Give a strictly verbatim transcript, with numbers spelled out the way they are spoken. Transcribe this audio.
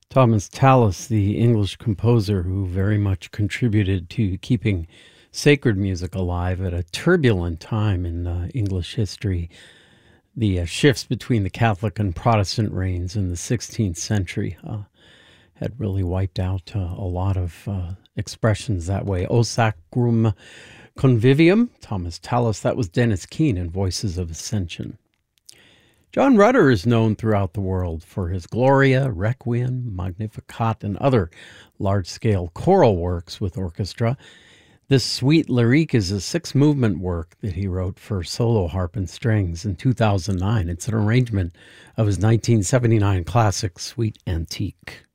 Thomas Tallis, the English composer who very much contributed to keeping sacred music alive at a turbulent time in uh, English history. The uh, shifts between the Catholic and Protestant reigns in the sixteenth century uh, had really wiped out uh, a lot of uh, expressions that way. O Sacrum Convivium, Thomas Tallis. That was Dennis Keane in Voices of Ascension. John Rutter is known throughout the world for his Gloria, Requiem, Magnificat, and other large-scale choral works with orchestra. This Suite Lyrique is a six-movement work that he wrote for solo harp and strings in two thousand nine. It's an arrangement of his nineteen seventy-nine classic Suite Antique.